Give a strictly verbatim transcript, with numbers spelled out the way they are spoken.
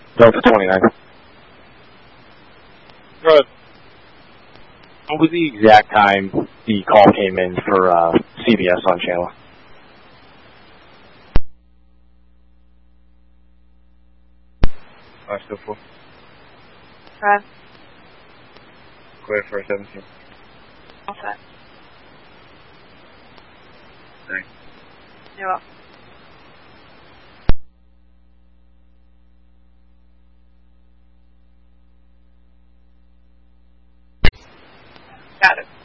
Delta twenty-nine. Good. What was the exact time the call came in for uh, C B S on channel? Five two four. Five. Clear for seventeen. All set. Thanks. You're welcome. Got it.